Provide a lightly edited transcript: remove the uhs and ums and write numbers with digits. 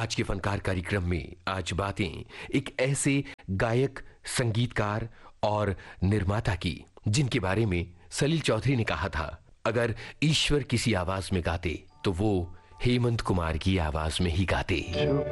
आज के फनकार कार्यक्रम में आज बातें एक ऐसे गायक, संगीतकार और निर्माता की जिनके बारे में सलील चौधरी ने कहा था, अगर ईश्वर किसी आवाज में गाते तो वो हेमंत कुमार की आवाज में ही गाते।